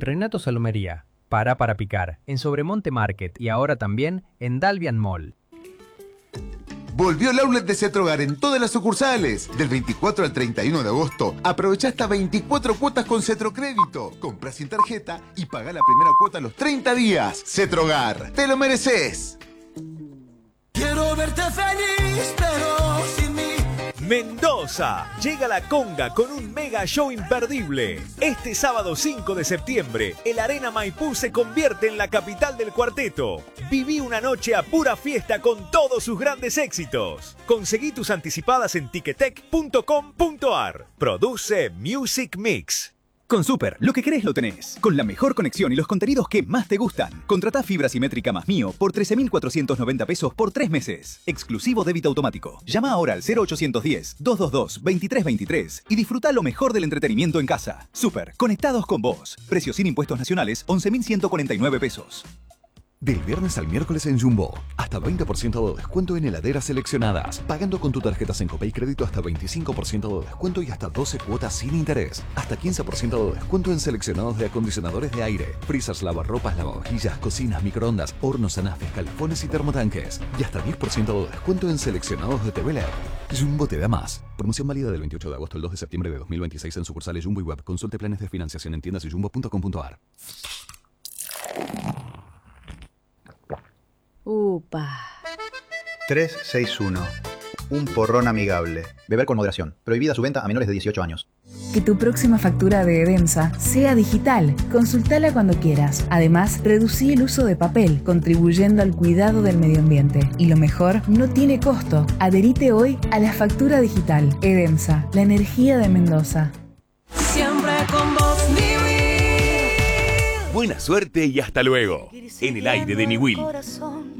Renato Salomería, para picar, en Sobremonte Market y ahora también en Dalvian Mall. Volvió el outlet de Cetrogar en todas las sucursales. Del 24 al 31 de agosto, aprovecha hasta 24 cuotas con Cetrocrédito. Compra sin tarjeta y paga la primera cuota a los 30 días. Cetrogar, te lo mereces. Quiero verte feliz, pero sin mí. Mendoza, llega la conga con un mega show imperdible. Este sábado 5 de septiembre, el Arena Maipú se convierte en la capital del cuarteto. Viví una noche a pura fiesta con todos sus grandes éxitos. Conseguí tus anticipadas en ticketek.com.ar. Produce Music Mix. Con Super, lo que querés lo tenés. Con la mejor conexión y los contenidos que más te gustan. Contratá fibra simétrica más mío por 13.490 pesos por 3 meses. Exclusivo débito automático. Llama ahora al 0810-222-2323 y disfruta lo mejor del entretenimiento en casa. Super, conectados con vos. Precio sin impuestos nacionales, 11.149 pesos. Del viernes al miércoles en Jumbo, hasta 20% de descuento en heladeras seleccionadas. Pagando con tu tarjeta Copay Crédito hasta 25% de descuento y hasta 12 cuotas sin interés. Hasta 15% de descuento en seleccionados de acondicionadores de aire, freezers, lavarropas, lavavajillas, cocinas, microondas, hornos, anafes, calefones y termotanques. Y hasta 10% de descuento en seleccionados de TV LED. Jumbo te da más. Promoción válida del 28 de agosto al 2 de septiembre de 2026 en sucursales Jumbo y Web. Consulte planes de financiación en tiendas y jumbo.com.ar. Upa. 361. Un porrón amigable. Beber con moderación. Prohibida su venta a menores de 18 años. Que tu próxima factura de Edemsa sea digital. Consultala cuando quieras. Además, reducí el uso de papel, contribuyendo al cuidado del medio ambiente. Y lo mejor, no tiene costo. Adherite hoy a la factura digital. Edemsa, la energía de Mendoza. Siempre con vos, vivir. Buena suerte y hasta luego. En el aire de Niwil.